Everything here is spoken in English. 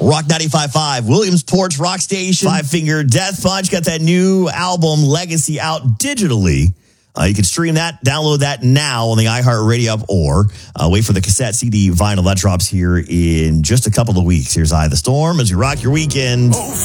Rock 95.5, Williamsport's Rock Station. Five Finger Death Punch got that new album, Legacy, out digitally. You can stream that, download that now on the iHeartRadio app, or wait for the cassette, CD, vinyl. That drops here in just a couple of weeks. Here's Eye of the Storm as you rock your weekend.